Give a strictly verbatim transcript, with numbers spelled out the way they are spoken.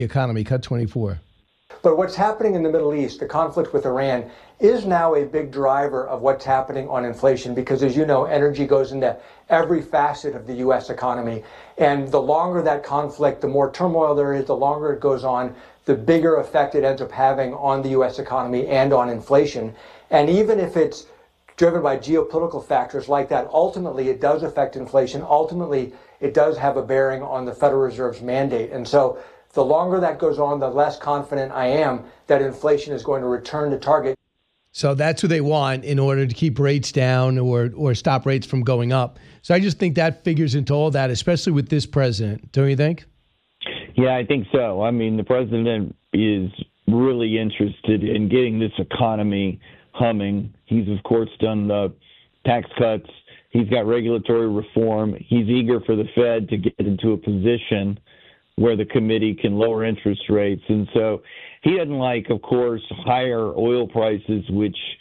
economy. Cut twenty-four. But what's happening in the Middle East, the conflict with Iran, is now a big driver of what's happening on inflation because, as you know, energy goes into every facet of the U S economy. And the longer that conflict, the more turmoil there is, the longer it goes on, the bigger effect it ends up having on the U S economy and on inflation. And even if it's driven by geopolitical factors like that, ultimately it does affect inflation. Ultimately, it does have a bearing on the Federal Reserve's mandate. And so the longer that goes on, the less confident I am that inflation is going to return to target. So that's what they want in order to keep rates down or or stop rates from going up. So I just think that figures into all that, especially with this president. Don't you think? Yeah, I think so. I mean, the president is really interested in getting this economy humming. He's, of course, done the tax cuts. He's got regulatory reform. He's eager for the Fed to get into a position where the committee can lower interest rates. And so he doesn't like, of course, higher oil prices, which